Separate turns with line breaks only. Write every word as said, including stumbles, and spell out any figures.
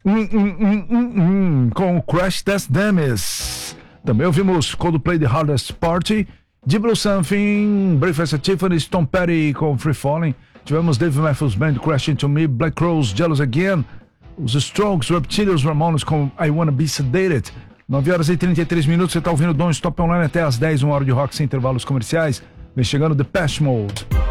hum, hum, hum, hum, hum, com Crash Test Dummies. Também ouvimos Coldplay The Hardest Party, Deep Blue Something, Breakfast at Tiffany's, Tom Petty com Free Falling. Tivemos Dave Matthews Band, Crash Into Me, Black Rose, Jealous Again, os Strokes, Reptilians, Ramones com I Wanna Be Sedated. nove horas e trinta e três minutos, você está ouvindo Don't Stop Online até as dez, uma hora de rock sem intervalos comerciais. Vem chegando Depeche Mode.